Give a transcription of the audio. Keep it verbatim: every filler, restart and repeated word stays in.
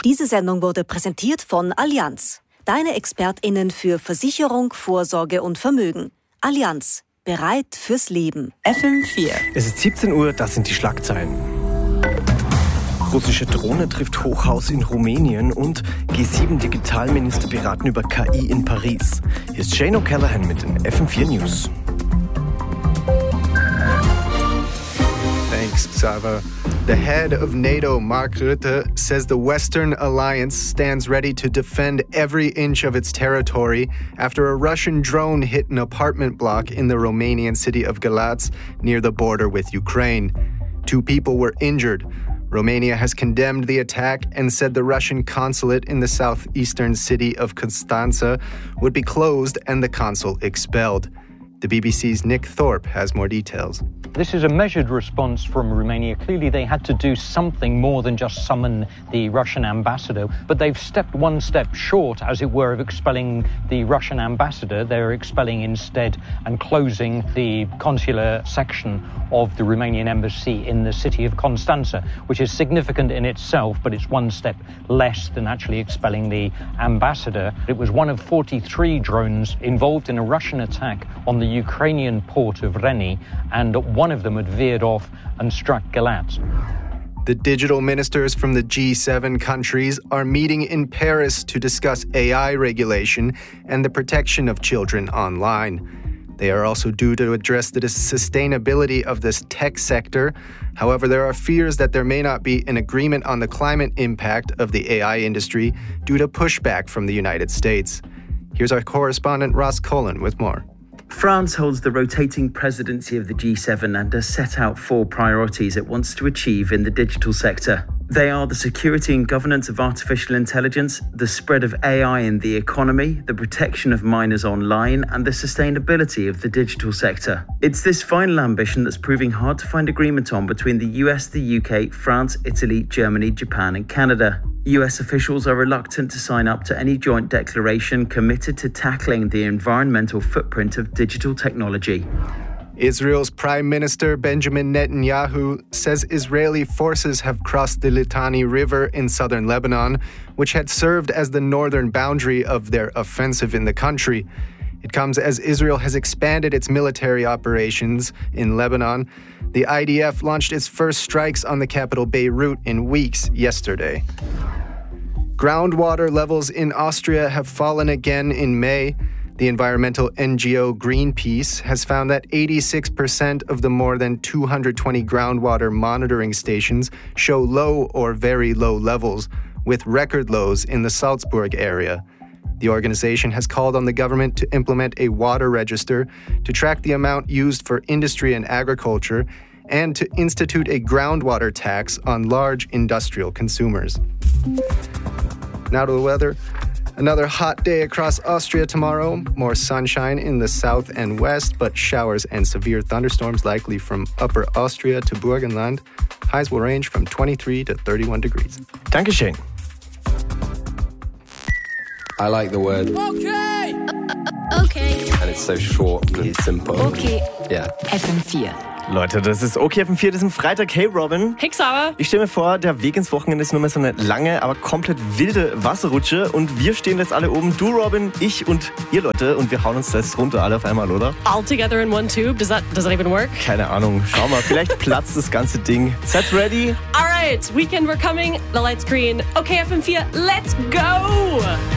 Diese Sendung wurde präsentiert von Allianz. Deine ExpertInnen für Versicherung, Vorsorge und Vermögen. Allianz. Bereit fürs Leben. F M vier. Es ist siebzehn Uhr, das sind die Schlagzeilen. Russische Drohne trifft Hochhaus in Rumänien und G sieben Digitalminister beraten über K I in Paris. Hier ist Shane O'Callaghan mit den F M vier News. Thanks, Xaver. The head of NATO, Mark Rutte, says the Western alliance stands ready to defend every inch of its territory after a Russian drone hit an apartment block in the Romanian city of Galați near the border with Ukraine. Two people were injured. Romania has condemned the attack and said the Russian consulate in the southeastern city of Constanța would be closed and the consul expelled. The B B C's Nick Thorpe has more details. This is a measured response from Romania. Clearly, they had to do something more than just summon the Russian ambassador, but they've stepped one step short, as it were, of expelling the Russian ambassador. They're expelling instead and closing the consular section of the Romanian embassy in the city of Constanța, which is significant in itself, but it's one step less than actually expelling the ambassador. It was one of forty-three drones involved in a Russian attack on the Ukrainian port of Reni, and one of them had veered off and struck Galați. The digital ministers from the G seven countries are meeting in Paris to discuss A I regulation and the protection of children online. They are also due to address the sustainability of this tech sector. However, there are fears that there may not be an agreement on the climate impact of the A I industry due to pushback from the United States. Here's our correspondent Ross Cullen with more. France holds the rotating presidency of the G seven and has set out four priorities it wants to achieve in the digital sector. They are the security and governance of artificial intelligence, the spread of A I in the economy, the protection of minors online, and the sustainability of the digital sector. It's this final ambition that's proving hard to find agreement on between the U S, the U K, France, Italy, Germany, Japan, and Canada. U S officials are reluctant to sign up to any joint declaration committed to tackling the environmental footprint of digital technology. Israel's Prime Minister Benjamin Netanyahu says Israeli forces have crossed the Litani River in southern Lebanon, which had served as the northern boundary of their offensive in the country. It comes as Israel has expanded its military operations in Lebanon. The I D F launched its first strikes on the capital Beirut in weeks yesterday. Groundwater levels in Austria have fallen again in May. The environmental N G O Greenpeace has found that eighty-six percent of the more than two hundred twenty groundwater monitoring stations show low or very low levels, with record lows in the Salzburg area. The organization has called on the government to implement a water register to track the amount used for industry and agriculture and to institute a groundwater tax on large industrial consumers. Now to the weather. Another hot day across Austria tomorrow. More sunshine in the south and west, but showers and severe thunderstorms likely from Upper Austria to Burgenland. Highs will range from twenty-three to thirty-one degrees. Dankeschön. I like the word. Okay. Uh, okay. And it's so short and simple. Okay. Yeah. F M vier. Leute, das ist OK F M vier, das ist Freitag. Hey Robin. Hey Xaver. Ich stelle mir vor, der Weg ins Wochenende ist nur mehr so eine lange, aber komplett wilde Wasserrutsche. Und wir stehen jetzt alle oben. Du, Robin, ich und ihr Leute. Und wir hauen uns das runter, alle auf einmal, oder? All together in one tube? Does that, does that even work? Keine Ahnung. Schau mal, vielleicht platzt das ganze Ding. Set ready? All right, weekend we're coming. The light's green. OK F M vier, let's go!